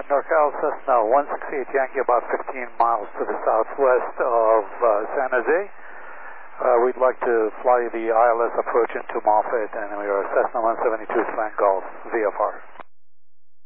NorCal Cessna 168 Yankee, about 15 miles to the southwest of San Jose. We'd like to fly the ILS approach into Moffett, and we are Cessna 172 Slant Golf VFR.